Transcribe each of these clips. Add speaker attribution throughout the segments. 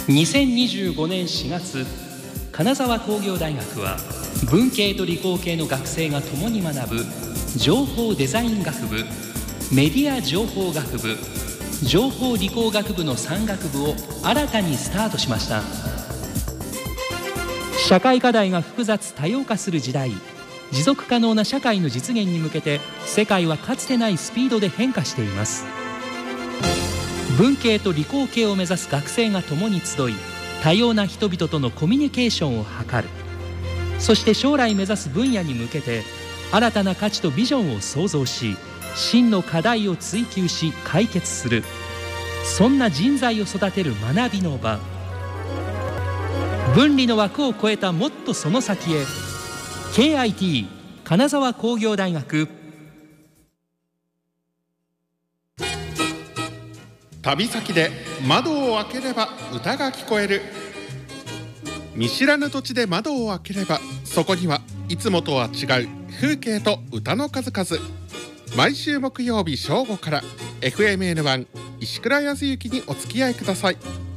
Speaker 1: 2025年4月、金沢工業大学は文系と理工系の学生が共に学ぶ情報デザイン学部、メディア情報学部、情報理工学部の3学部を新たにスタートしました。社会課題が複雑多様化する時代、持続可能な社会の実現に向けて世界はかつてないスピードで変化しています。文系と理工系を目指す学生が共に集い、多様な人々とのコミュニケーションを図る。そして将来目指す分野に向けて新たな価値とビジョンを創造し、真の課題を追求し解決する、そんな人材を育てる学びの場。分離の枠を超えたもっとその先へ。 KIT 金沢工業大学。
Speaker 2: 旅先で窓を開ければ歌が聞こえる。見知らぬ土地で窓を開ければ、そこにはいつもとは違う風景と歌の数々。毎週木曜日正午から FMN1 石倉康之にお付き合いください。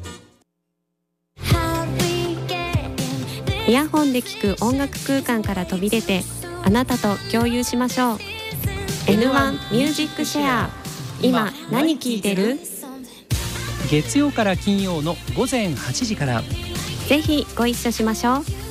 Speaker 3: イヤホンで聴く音楽空間から飛び出て、あなたと共有しましょう。 N1 ミュージックシェア。今何聴いてる？
Speaker 1: 月曜から金曜の午前8時から。
Speaker 3: ぜひご一緒しましょう。